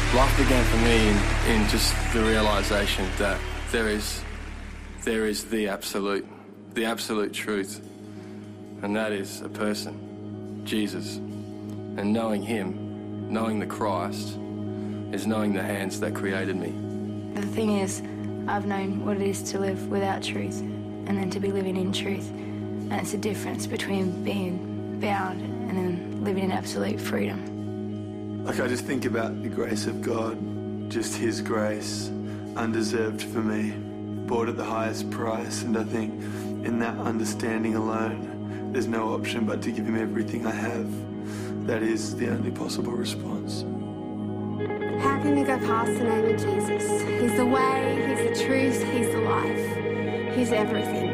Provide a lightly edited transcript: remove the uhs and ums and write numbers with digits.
Life began for me in just the realisation that there is the absolute truth, and that is a person, Jesus. And knowing him, knowing the Christ, is knowing the hands that created me. The thing is, I've known what it is to live without truth and then to be living in truth. And it's a difference between being bound and then living in absolute freedom. Like, I just think about the grace of God, just his grace, undeserved for me, bought at the highest price. And I think in that understanding alone, there's no option but to give him everything I have. That is the only possible response. How can you go past the name of Jesus? He's the way, he's the truth, he's the life. He's everything.